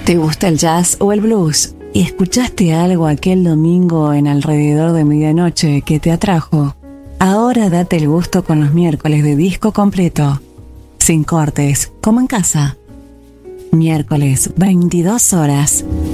¿Te gusta el jazz o el blues? ¿Y escuchaste algo aquel domingo en alrededor de medianoche que te atrajo? Ahora date el gusto con los miércoles de disco completo. Sin cortes, como en casa. Miércoles, 22 horas.